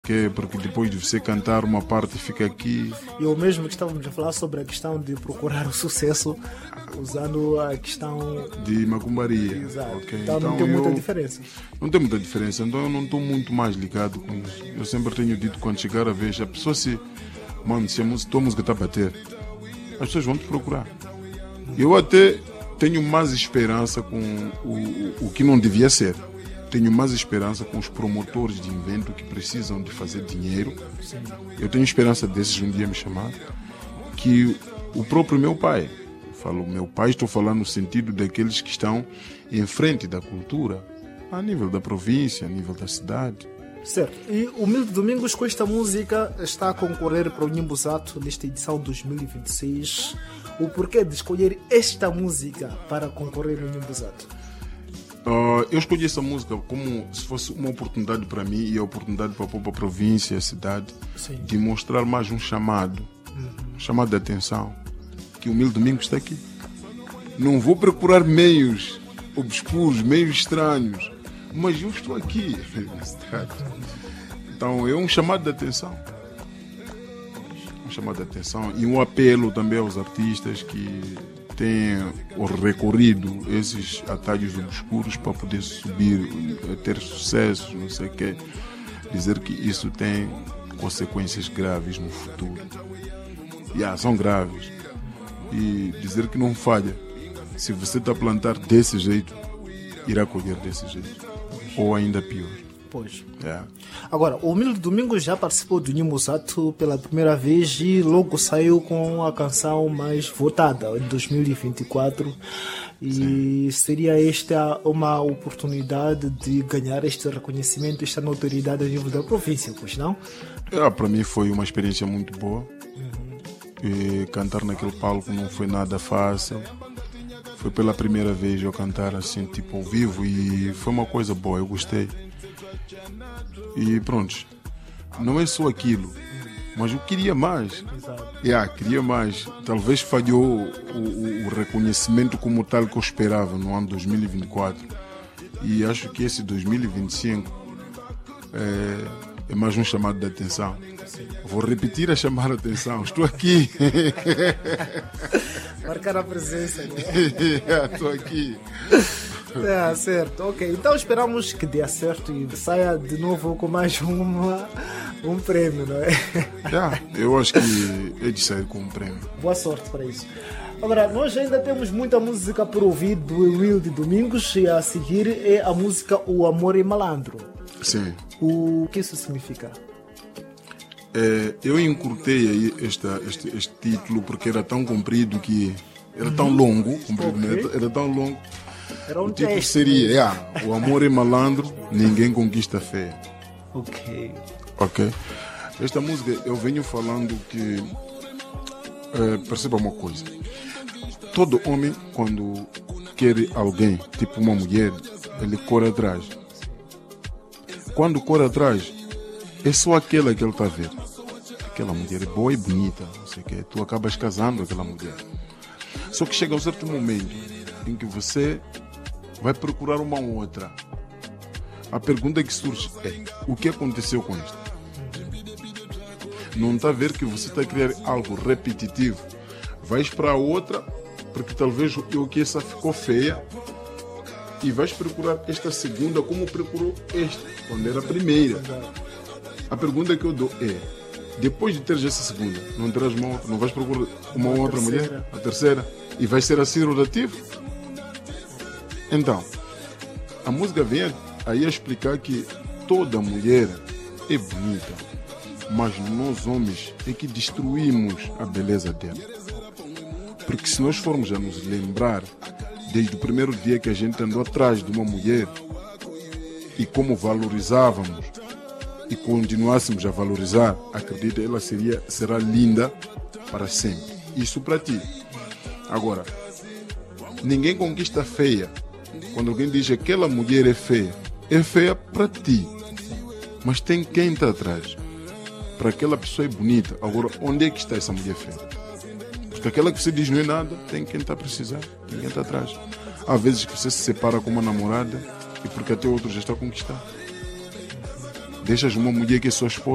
porquê? Porque depois de você cantar uma parte fica aqui. E o mesmo que estávamos a falar sobre a questão de procurar o sucesso usando a questão de macumbaria. Exato. Okay. Então não tem muita diferença. Não tem muita diferença, então eu não estou muito mais ligado com isso. Eu sempre tenho dito, quando chegar a vez, a pessoa se a tua música está a bater, as pessoas vão te procurar. Eu até tenho mais esperança com o que não devia ser. Tenho mais esperança com os promotores de evento que precisam de fazer dinheiro. Sim. Eu tenho esperança desses um dia me chamar, que o próprio meu pai. Falo meu pai, estou falando no sentido daqueles que estão em frente da cultura, a nível da província, a nível da cidade. Certo. E o Humilde Domingos, com esta música, está a concorrer para o Nimbuzato nesta edição 2026. O porquê de escolher esta música para concorrer no Nimbuzato? Eu escolhi essa música como se fosse uma oportunidade para mim e a oportunidade para a província, a cidade, sim, de mostrar mais um chamado, um chamado de atenção, que o Humilde Domingos está aqui. Não vou procurar meios obscuros, meios estranhos, mas eu estou aqui. Então é um chamado de atenção. Um chamado de atenção e um apelo também aos artistas que têm recorrido esses atalhos obscuros para poder subir, ter sucesso, não sei o quê. Dizer que isso tem consequências graves no futuro. São graves. E dizer que não falha. Se você está a plantar desse jeito, irá colher desse jeito. Ou ainda pior. Pois. Agora, o Humilde Domingos já participou do Nimbuzato pela primeira vez e logo saiu com a canção mais votada em 2024. E sim, seria esta uma oportunidade de ganhar este reconhecimento, esta notoriedade a nível da província, pois não? Para mim foi uma experiência muito boa. E cantar naquele palco não foi nada fácil. Foi pela primeira vez eu cantar assim, tipo ao vivo, e foi uma coisa boa, eu gostei. E pronto, não é só aquilo, mas eu queria mais. Queria mais. Talvez falhou o reconhecimento como tal que eu esperava no ano 2024. E acho que esse 2025 é mais um chamado de atenção. Vou repetir a chamar a atenção. Estou aqui. Marcar a presença, né? Estou aqui. Certo, ok. Então esperamos que dê certo e saia de novo com mais um prêmio, não é? Eu acho que é de sair com um prêmio. Boa sorte para isso. Agora, nós ainda temos muita música por ouvir do Humilde Domingos e a seguir é a música O Amor é Malandro. Sim. O que isso significa? Eu encurtei aí este título porque era tão comprido que era tão longo, era tão longo. Era um o título texto, seria O Amor é Malandro, Ninguém Conquista Fé. Ok. Esta música eu venho falando que perceba uma coisa. Todo homem, quando quer alguém, tipo uma mulher, ele corre atrás. Quando corre atrás, é só aquela que ele está a ver. Aquela mulher é boa e bonita, não sei o quê. Tu acabas casando com aquela mulher. Só que chega um certo momento em que você vai procurar uma outra. A pergunta que surge é: o que aconteceu com isto? Não está a ver que você está a criar algo repetitivo. Vais para a outra, porque talvez que essa ficou feia, e vais procurar esta segunda como procurou esta, quando era a primeira. A pergunta que eu dou é: depois de teres essa segunda, não terás uma outra? Não vais procurar uma outra mulher? A terceira? E vai ser assim rotativo? Então, a música vem aí a explicar que toda mulher é bonita, mas nós homens é que destruímos a beleza dela. Porque se nós formos a nos lembrar desde o primeiro dia que a gente andou atrás de uma mulher e como valorizávamos e continuássemos a valorizar, acredita, ela será linda para sempre. Isso para ti. Agora, ninguém conquista feia. Quando alguém diz aquela mulher é feia para ti. Mas tem quem está atrás. Para aquela pessoa é bonita. Agora, onde é que está essa mulher feia? Porque aquela que você diz não é nada, tem quem está a precisar, tem quem está atrás. Há vezes que você se separa com uma namorada e porque até outro já está a conquistar. Deixas uma mulher que é sua esposa